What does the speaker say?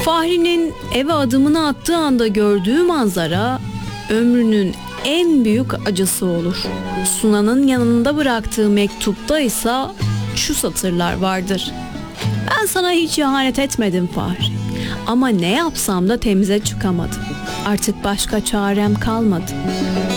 Fahri'nin eve adımını attığı anda gördüğü manzara ömrünün en büyük acısı olur. Sunan'ın yanında bıraktığı mektupta ise şu satırlar vardır: "Ben sana hiç ihanet etmedim Fahri. Ama ne yapsam da temize çıkamadım. Artık başka çarem kalmadı."